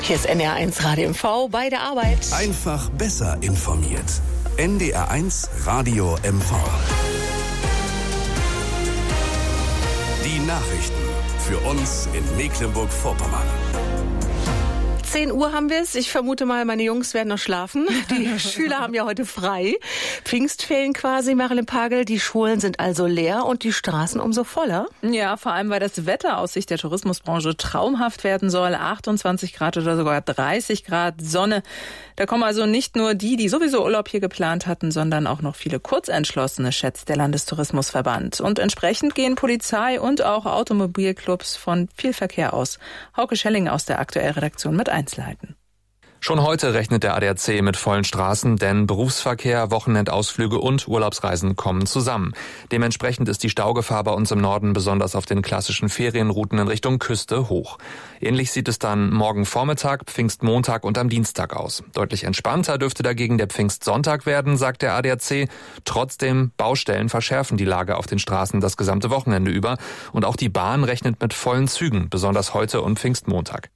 Hier ist NDR1 Radio MV bei der Arbeit. Einfach besser informiert. NDR1 Radio MV. Die Nachrichten für uns in Mecklenburg-Vorpommern. 10 Uhr haben wir es. Ich vermute mal, meine Jungs werden noch schlafen. Die Schüler haben ja heute frei. Pfingstferien quasi, Marilyn Pagel. Die Schulen sind also leer und die Straßen umso voller. Ja, vor allem, weil das Wetter aus Sicht der Tourismusbranche traumhaft werden soll. 28 Grad oder sogar 30 Grad Sonne. Da kommen also nicht nur die sowieso Urlaub hier geplant hatten, sondern auch noch viele Kurzentschlossene, schätzt der Landestourismusverband. Und entsprechend gehen Polizei und auch Automobilclubs von viel Verkehr aus. Hauke Schelling aus der Aktuell-Redaktion mit Einzelheiten. Schon heute rechnet der ADAC mit vollen Straßen, denn Berufsverkehr, Wochenendausflüge und Urlaubsreisen kommen zusammen. Dementsprechend ist die Staugefahr bei uns im Norden besonders auf den klassischen Ferienrouten in Richtung Küste hoch. Ähnlich sieht es dann morgen Vormittag, Pfingstmontag und am Dienstag aus. Deutlich entspannter dürfte dagegen der Pfingstsonntag werden, sagt der ADAC. Trotzdem, Baustellen verschärfen die Lage auf den Straßen das gesamte Wochenende über. Und auch die Bahn rechnet mit vollen Zügen, besonders heute und Pfingstmontag.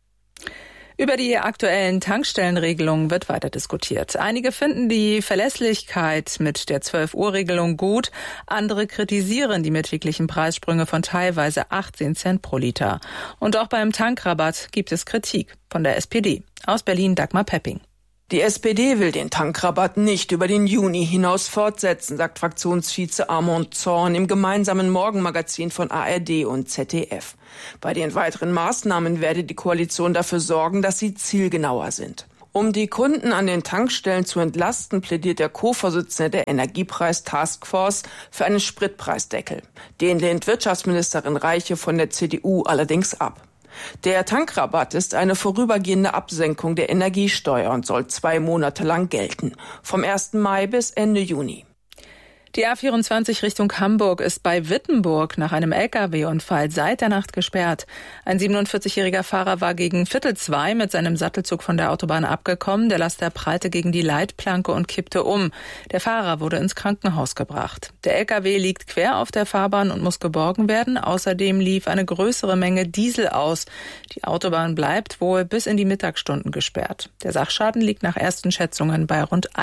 Über die aktuellen Tankstellenregelungen wird weiter diskutiert. Einige finden die Verlässlichkeit mit der 12-Uhr-Regelung gut. Andere kritisieren die mittäglichen Preissprünge von teilweise 18 Cent pro Liter. Und auch beim Tankrabatt gibt es Kritik von der SPD. Aus Berlin Dagmar Pepping. Die SPD will den Tankrabatt nicht über den Juni hinaus fortsetzen, sagt Fraktionsvize Armand Zorn im gemeinsamen Morgenmagazin von ARD und ZDF. Bei den weiteren Maßnahmen werde die Koalition dafür sorgen, dass sie zielgenauer sind. Um die Kunden an den Tankstellen zu entlasten, plädiert der Co-Vorsitzende der Energiepreis-Taskforce für einen Spritpreisdeckel. Den lehnt Wirtschaftsministerin Reiche von der CDU allerdings ab. Der Tankrabatt ist eine vorübergehende Absenkung der Energiesteuer und soll 2 Monate lang gelten. Vom 1. Mai bis Ende Juni. Die A24 Richtung Hamburg ist bei Wittenburg nach einem Lkw-Unfall seit der Nacht gesperrt. Ein 47-jähriger Fahrer war gegen 1:45 mit seinem Sattelzug von der Autobahn abgekommen. Der Laster prallte gegen die Leitplanke und kippte um. Der Fahrer wurde ins Krankenhaus gebracht. Der Lkw liegt quer auf der Fahrbahn und muss geborgen werden. Außerdem lief eine größere Menge Diesel aus. Die Autobahn bleibt wohl bis in die Mittagsstunden gesperrt. Der Sachschaden liegt nach ersten Schätzungen bei rund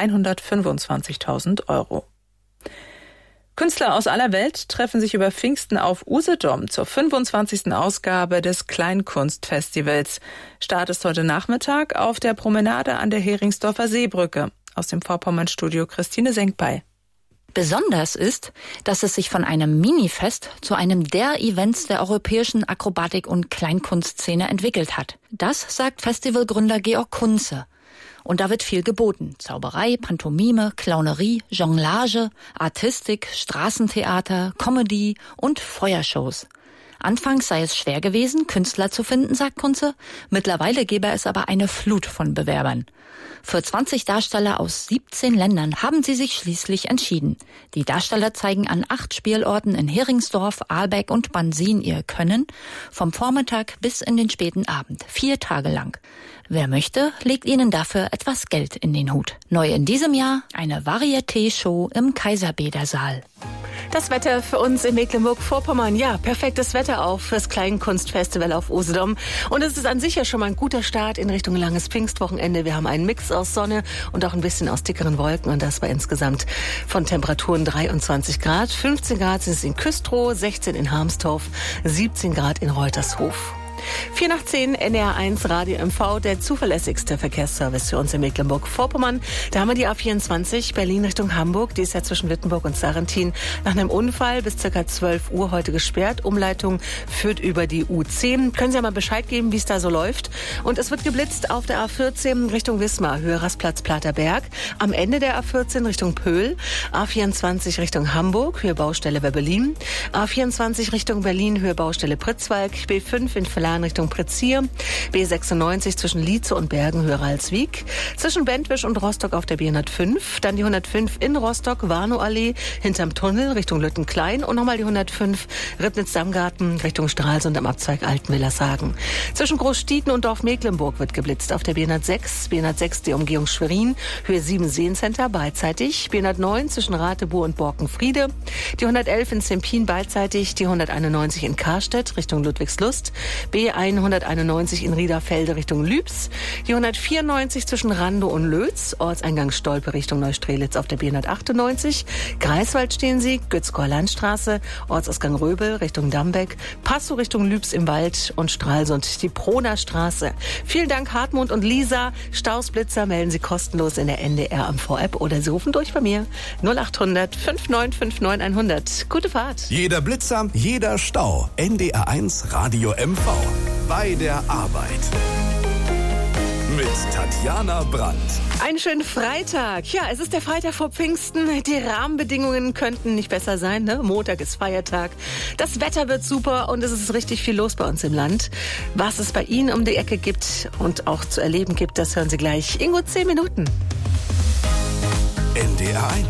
125.000 €. Künstler aus aller Welt treffen sich über Pfingsten auf Usedom zur 25. Ausgabe des Kleinkunstfestivals. Start ist heute Nachmittag auf der Promenade an der Heringsdorfer Seebrücke. Aus dem Vorpommern-Studio Christine Senkbei. Besonders ist, dass es sich von einem Minifest zu einem der Events der europäischen Akrobatik- und Kleinkunstszene entwickelt hat. Das sagt Festivalgründer Georg Kunze. Und da wird viel geboten. Zauberei, Pantomime, Clownerie, Jonglage, Artistik, Straßentheater, Comedy und Feuershows. Anfangs sei es schwer gewesen, Künstler zu finden, sagt Kunze. Mittlerweile gebe es aber eine Flut von Bewerbern. Für 20 Darsteller aus 17 Ländern haben sie sich schließlich entschieden. Die Darsteller zeigen an 8 Spielorten in Heringsdorf, Ahlbeck und Bansin ihr Können, vom Vormittag bis in den späten Abend, 4 Tage lang. Wer möchte, legt ihnen dafür etwas Geld in den Hut. Neu in diesem Jahr eine Varieté-Show im Kaiserbädersaal. Das Wetter für uns in Mecklenburg-Vorpommern. Ja, perfektes Wetter auch fürs Kleinkunstfestival auf Usedom. Und es ist an sich ja schon mal ein guter Start in Richtung langes Pfingstwochenende. Wir haben einen Mix aus Sonne und auch ein bisschen aus dickeren Wolken. Und das bei insgesamt von Temperaturen 23 Grad. 15 Grad sind es in Küstrow, 16 in Harmstorf, 17 Grad in Reutershof. 4 nach 10, NDR1 Radio MV, der zuverlässigste Verkehrsservice für uns in Mecklenburg-Vorpommern. Da haben wir die A24 Berlin Richtung Hamburg. Die ist ja zwischen Wittenburg und Sarrentin nach einem Unfall bis ca. 12 Uhr heute gesperrt. Umleitung führt über die U10. Können Sie ja mal Bescheid geben, wie es da so läuft. Und es wird geblitzt auf der A14 Richtung Wismar, Höhe Rastplatz Platerberg. Am Ende der A14 Richtung Pöhl. A24 Richtung Hamburg, Höhe Baustelle Werbelin. A24 Richtung Berlin, Höhe Baustelle Pritzwalk. B5 in Verlagen Richtung Pretzier, B96 zwischen Lietze und Bergen, Höhe Ralswiek, zwischen Bentwisch und Rostock auf der B105, dann die 105 in Rostock, Warnow-Allee, hinterm Tunnel Richtung Lüttenklein und nochmal die 105 Ribnitz-Dammgarten Richtung Stralsund am Abzweig Altenwillershagen. Zwischen Großstieten und Dorf Mecklenburg wird geblitzt auf der B106 die Umgehung Schwerin, Höhe 7 Seencenter beidseitig, B109 zwischen Ratebuhr und Borkenfriede, die 111 in Zempin beidseitig, die 191 in Karstedt Richtung Ludwigslust, B B191 in Riederfelde Richtung Lübs, die 194 zwischen Randow und Lötz, Ortseingang Stolpe Richtung Neustrelitz auf der B198, Greifswald stehen Sie, Gützkower Landstraße, Ortsausgang Röbel Richtung Dambeck, Passow Richtung Lübs im Wald und Stralsund die Proner Straße. Vielen Dank Hartmut und Lisa. Stausblitzer melden Sie kostenlos in der NDR MV-App oder Sie rufen durch bei mir 0800 5959 100. Gute Fahrt. Jeder Blitzer, jeder Stau. NDR1 Radio MV. Bei der Arbeit. Mit Tatjana Brandt. Einen schönen Freitag. Ja, es ist der Freitag vor Pfingsten. Die Rahmenbedingungen könnten nicht besser sein, ne? Montag ist Feiertag. Das Wetter wird super und es ist richtig viel los bei uns im Land. Was es bei Ihnen um die Ecke gibt und auch zu erleben gibt, das hören Sie gleich. Ingo, 10 Minuten. NDR1